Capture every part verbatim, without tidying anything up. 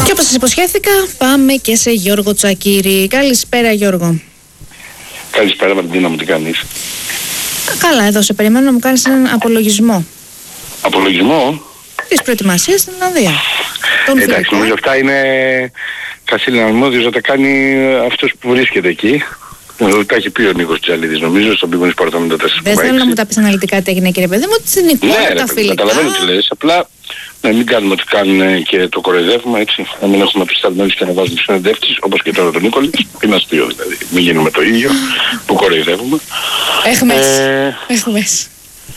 Και όπως σας υποσχέθηκα, πάμε και σε Γιώργο Τσακίρη. Καλησπέρα, Γιώργο. Καλησπέρα, Βαλεντίνα μου, τι κάνεις? Καλά, εδώ σε περιμένω να μου κάνεις έναν απολογισμό. Απολογισμό? Της προετοιμασίας στην Ολλανδία. Εντάξει, νομίζω αυτά είναι καθήλυνα αρμόδιος να τα κάνει αυτός που βρίσκεται εκεί. Τα έχει πει ο Νίκος Τζαλίδης, νομίζω, στον Πίγονης Πορταμέντο τέσσερα κόμμα έξι. Δεν θέλω να μου τα πεις αναλυτικά τι έγινε, κύριε παιδί μου, ότι στην εικόνα, ναι, τα ρε, φιλικά. καταλαβαίνω τι λες, απλά να μην κάνουμε ότι κάνουν και το κοροϊδεύουμε, έτσι. Να μην έχουμε πισταλμένους και να βάζουμε συνεντεύξεις, όπως και τώρα τον Νίκολη. Είναι αστείο, δηλαδή. Μην γίνουμε το ίδιο που κοροϊδεύουμε. Έχμες. Ε, Έχμες.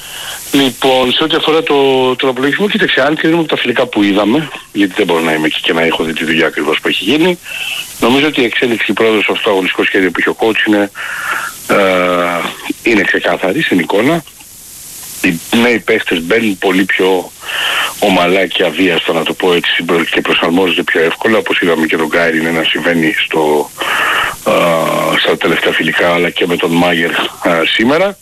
Λοιπόν, σε ό,τι αφορά το, τον απολογισμό, κοίταξε, αν κρίνουμε από τα φιλικά που είδαμε, γιατί δεν μπορώ να είμαι εκεί και να έχω δει τη δουλειά ακριβώς που έχει γίνει, νομίζω ότι η εξέλιξη και η πρόοδος σε αυτό το αγωνιστικό σχέδιο που έχει ο coach είναι, ε, είναι ξεκάθαρη στην εικόνα. Οι νέοι παίχτες μπαίνουν πολύ πιο ομαλά και αβίαστα, να το πω έτσι, και προσαρμόζονται πιο εύκολα, όπως είδαμε και τον Γκάιριν να συμβαίνει στο, ε, στα τελευταία φιλικά, αλλά και με τον Μάγερ ε, σήμερα.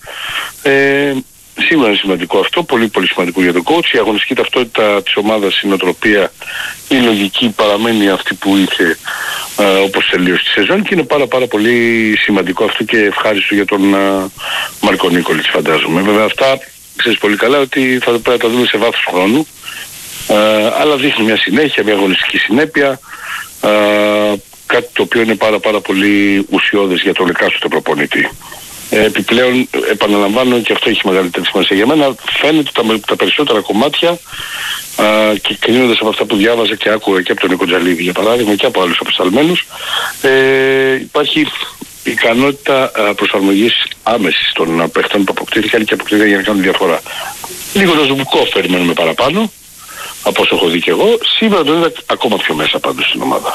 Ε, Σίγουρα είναι σημαντικό αυτό, πολύ πολύ σημαντικό για τον coach. Η αγωνιστική ταυτότητα της ομάδας, η νοοτροπία, η λογική παραμένει αυτή που είχε ε, όπως τελείωσε τη σεζόν και είναι πάρα πάρα πολύ σημαντικό αυτό και ευχάριστο για τον ε, Μάρκο Νίκολιτς, φαντάζομαι. Βέβαια αυτά ξέρεις πολύ καλά ότι θα πρέπει να τα δούμε σε βάθος χρόνου, ε, αλλά δείχνει μια συνέχεια, μια αγωνιστική συνέπεια, ε, κάτι το οποίο είναι πάρα πάρα πολύ ουσιώδες για τον εκάστοτε προπονητή. Επιπλέον, επαναλαμβάνω, και αυτό έχει μεγαλύτερη σημασία για μένα, φαίνεται τα, τα περισσότερα κομμάτια α, και κρίνοντας από αυτά που διάβαζα και άκουγα και από τον Νίκο Τζαλίδη για παράδειγμα και από άλλους απεσταλμένους, ε, υπάρχει ικανότητα α, προσαρμογής άμεσης των παίχτων που αποκτήθηκαν και αποκτήθηκαν για να κάνουν διαφορά. Λίγο το ζουμικό περιμένουμε παραπάνω, από όσο έχω δει και εγώ. Σήμερα το είδα ακόμα πιο μέσα πάντως στην ομάδα.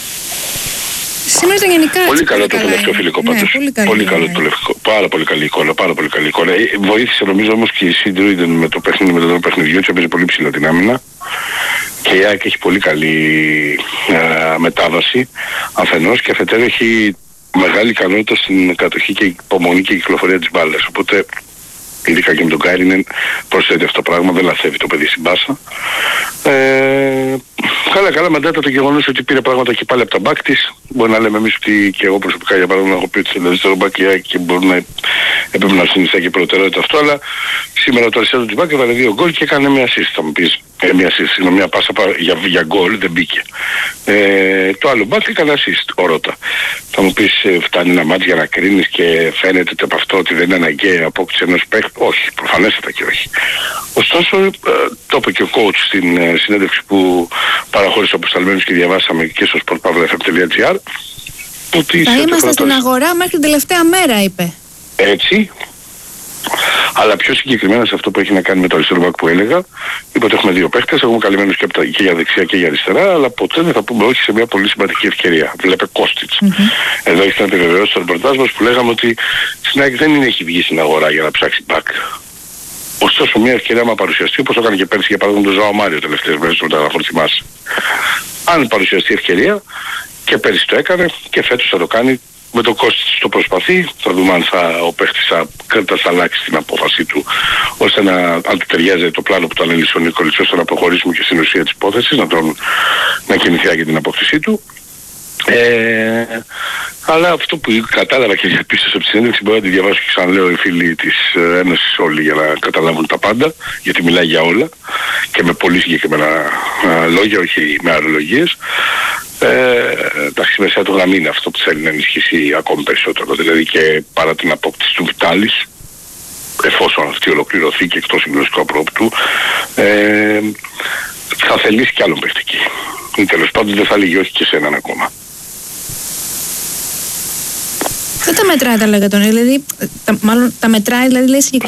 Σήμερα ήταν γενικά πολύ καλό το τελευταίο φιλικό πάντως. Ναι, πολύ καλό, πολύ καλό το τελευταίο. Πάρα πολύ καλή εικόνα. Πάρα πολύ καλή εικόνα. Ε, βοήθησε νομίζω όμως και η Σίντρουιντεν με το παιχνίδι, με το παιχνιδιό της, έπαιζε πολύ ψηλά την άμυνα. Και η ΑΕΚ έχει πολύ καλή α, μετάβαση αφενός και αφετέρου έχει μεγάλη ικανότητα στην κατοχή και υπομονή και κυκλοφορία της μπάλας. Οπότε ειδικά και με τον Γκάιριν προσθέτει αυτό το πράγμα, δεν λαθεύει το παιδί στην πάσα. Ε, καλά καλά μετά το γεγονός ότι πήρε πράγματα και πάλι από τα μπακ της. Μπορεί να λέμε εμείς ότι και εγώ προσωπικά για παράδειγμα έχω πει ότι στην αριστερό μπακ και μπορεί να έπρεπε να συνιστά και προτεραιότητα αυτό, αλλά σήμερα το αριστερό του μπακ έβαλε δύο γκολ και έκανε μια assist, θα μου πεις. Ε, μια assist, είναι μια πάσα για, για γκολ, δεν μπήκε. Ε, το άλλο μπακ έκανε assist, ο Ρώτα. Θα μου πεις φτάνει ένα μάτς για να κρίνεις και φαίνεται από αυτό ότι δεν είναι αναγκαία απόκτηση ενός παίκτη. Όχι, προφανέστατα και όχι. Ωστόσο, ε, το είπε και ο coach στην ε, συνέντευξη που παραχώρησε από σταλμένους και διαβάσαμε και στο sport pavla f m dot g r ότι θα είμαστε στην αγορά μέχρι την τελευταία μέρα, είπε. Έτσι. Αλλά πιο συγκεκριμένα σε αυτό που έχει να κάνει με το αριστερό μπακ που έλεγα, είπα ότι έχουμε δύο παίχτες, έχουμε καλυμμένους και, και για δεξιά και για αριστερά, αλλά ποτέ δεν θα πούμε όχι σε μια πολύ σημαντική ευκαιρία. Βλέπε Κώστιτς. Mm-hmm. Εδώ έχει να επιβεβαιώσει στο ρεπορτάζ μας που λέγαμε ότι στην ΑΕΚ δεν έχει βγει στην αγορά για να ψάξει μπακ. Ωστόσο, μια ευκαιρία να παρουσιαστεί, όπως το έκανε και πέρσι για παράδειγμα τον Ζωάο Μάριο τελευταίες μέρες του μεταγραφών, θυμάσαι. Αν παρουσιαστεί ευκαιρία, και πέρσι το έκανε και φέτος θα το κάνει. Με το Κώστιτς το προσπαθεί, θα δούμε αν θα, ο παίχτης θα, θα αλλάξει την απόφαση του, ώστε να, αν του ταιριάζει το πλάνο που του ανέλησε ο Νίκολιτς, ώστε να προχωρήσουμε και στην ουσία της υπόθεσης, να, τον, να κινηθεί για την απόκτησή του. Ε, αλλά αυτό που κατάλαβα και διαπίστωσα από τη συνέντευξη, μπορεί να τη διαβάσω και ξαναλέω οι φίλοι της Ένωσης όλοι για να καταλάβουν τα πάντα, γιατί μιλάει για όλα και με πολύ συγκεκριμένα α, λόγια, όχι με αρολογίες. Ε, τα σημασία του γραμμή είναι αυτό που θέλει να ενισχύσει ακόμη περισσότερο, δηλαδή και παρά την απόκτηση του Βιτάλης, εφόσον αυτή ολοκληρωθεί και εκτός συγκλωσσικού απρόπτου, ε, θα θελήσει κι άλλον παιχτική. Τέλος πάντων δεν θα λέγει όχι και σε έναν ακόμα. Δεν τα μετράει τα λέγα τον, δηλαδή, τα, μάλλον τα μετράει, δηλαδή λέει συγκεκριμένα.